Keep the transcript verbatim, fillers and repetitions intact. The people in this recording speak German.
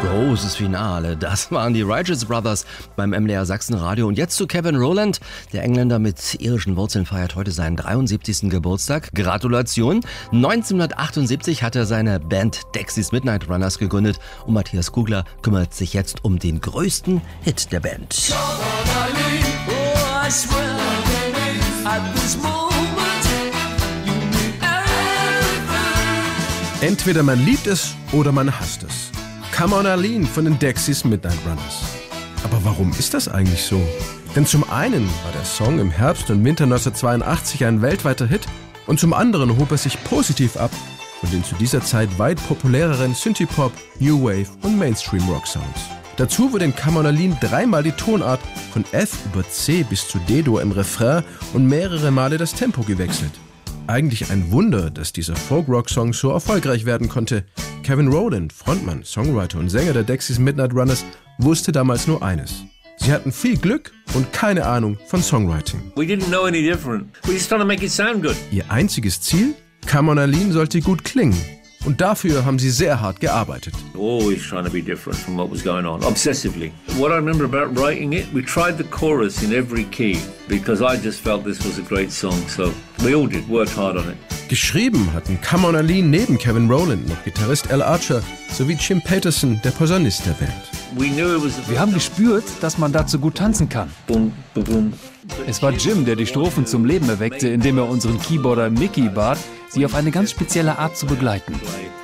Großes Finale, das waren die Righteous Brothers beim M D R Sachsenradio. Und jetzt zu Kevin Rowland. Der Engländer mit irischen Wurzeln feiert heute seinen dreiundsiebzigsten Geburtstag. Gratulation! neunzehnhundertachtundsiebzig hat er seine Band Dexys Midnight Runners gegründet und Matthias Kugler kümmert sich jetzt um den größten Hit der Band. Entweder man liebt es oder man hasst es. Come on Arlene von den Dexys Midnight Runners. Aber warum ist das eigentlich so? Denn zum einen war der Song im Herbst und Winter neunzehnhundertzweiundachtzig ein weltweiter Hit und zum anderen hob er sich positiv ab von den zu dieser Zeit weit populäreren Synthie-Pop, New Wave und Mainstream-Rock-Sounds. Dazu wurde in Come on Arlene dreimal die Tonart von F über C bis zu D-Dur im Refrain und mehrere Male das Tempo gewechselt. Eigentlich ein Wunder, dass dieser Folk-Rock-Song so erfolgreich werden konnte. Kevin Rowland, Frontmann, Songwriter und Sänger der Dexys Midnight Runners, wusste damals nur eines. Sie hatten viel Glück und keine Ahnung von Songwriting. We didn't know any different. We just trying to make it sound good. Ihr einziges Ziel? Come on Arlene sollte gut klingen. Und dafür haben sie sehr hart gearbeitet. Always trying to be different from what was going on, obsessively. What I remember about writing it, we tried the chorus in every key because I just felt this was a great song. So we all did, worked hard on it. Geschrieben hatten Come on Arlene neben Kevin Rowland noch Gitarrist Al Archer sowie Jim Peterson, der Posaunist der Band. We knew it was Wir haben gespürt, dass man dazu gut tanzen kann. boom, boom, boom. Es war Jim, der die Strophen zum Leben erweckte, indem er unseren Keyboarder Mickey bat, sie auf eine ganz spezielle Art zu begleiten.